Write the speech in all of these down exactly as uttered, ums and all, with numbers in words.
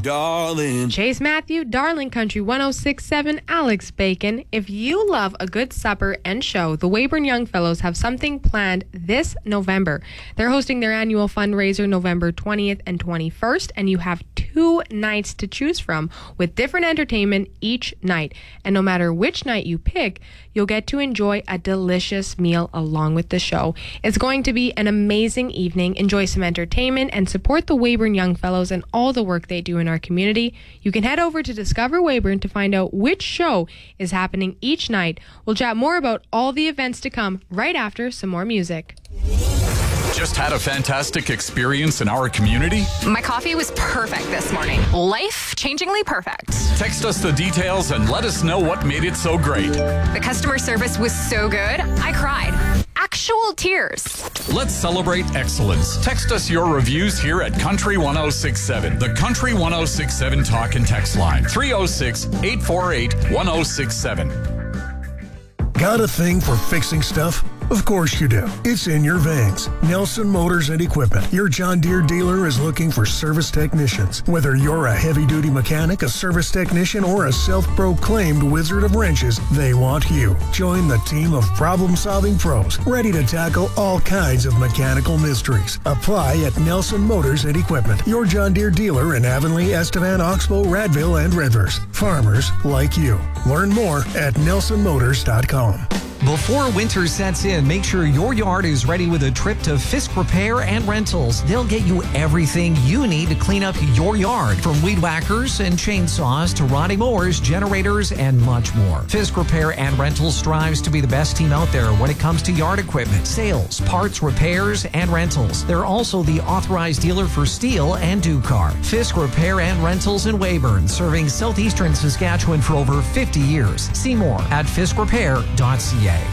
darling. Chase Matthew, Darling Country one oh six point seven, Alex Bacon. If you love a good supper and show, the Weyburn Young Fellows have something planned this November. They're hosting their annual fundraiser November twentieth and twenty-first, and you have two nights to choose from with different entertainment each night. And no matter which night you pick, you'll get to enjoy a delicious meal along with the show. It's going to be an amazing evening. Enjoy some entertainment and support the Weyburn Young Fellows and all the work they do in our community. You can head over to Discover Weyburn to find out which show is happening each night. We'll chat more about all the events to come right after some more music. Just had a fantastic experience in our community? My coffee was perfect this morning. Life-changingly perfect. Text us the details and let us know what made it so great. The customer service was so good, I cried. Actual tears. Let's celebrate excellence. Text us your reviews here at Country one oh six point seven. The Country one oh six point seven talk and text line. three oh six, eight four eight, one oh six seven. Got a thing for fixing stuff? Of course you do. It's in your veins. Nelson Motors and Equipment. Your John Deere dealer is looking for service technicians. Whether you're a heavy-duty mechanic, a service technician, or a self-proclaimed wizard of wrenches, they want you. Join the team of problem-solving pros, ready to tackle all kinds of mechanical mysteries. Apply at Nelson Motors and Equipment. Your John Deere dealer in Avonlea, Estevan, Oxbow, Radville, and Redvers. Farmers like you. Learn more at nelson motors dot com. Before winter sets in, make sure your yard is ready with a trip to Fisk Repair and Rentals. They'll get you everything you need to clean up your yard, from weed whackers and chainsaws to riding mowers, generators, and much more. Fisk Repair and Rentals strives to be the best team out there when it comes to yard equipment, sales, parts, repairs, and rentals. They're also the authorized dealer for Steel and Ducar. Fisk Repair and Rentals in Weyburn, serving southeastern Saskatchewan for over fifty years. See more at fisk repair dot c a.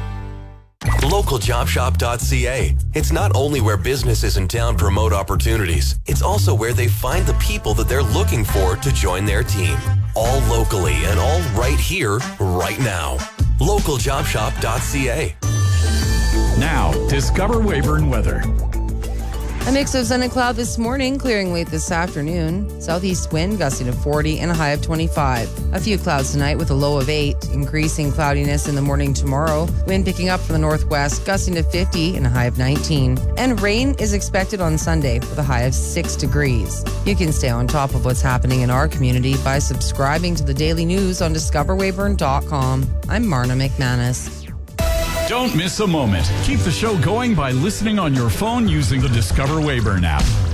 local job shop dot c a. It's not only where businesses in town promote opportunities, it's also where they find the people that they're looking for to join their team. All locally and all right here, right now. local job shop dot c a. Now, discover Weyburn weather. A mix of sun and cloud this morning, clearing late this afternoon. Southeast wind gusting to forty and a high of twenty-five. A few clouds tonight with a low of eight. Increasing cloudiness in the morning tomorrow. Wind picking up from the northwest, gusting to fifty and a high of nineteen. And rain is expected on Sunday with a high of six degrees. You can stay on top of what's happening in our community by subscribing to the daily news on discover weyburn dot com. I'm Marna McManus. Don't miss a moment. Keep the show going by listening on your phone using the Discover Weyburn app.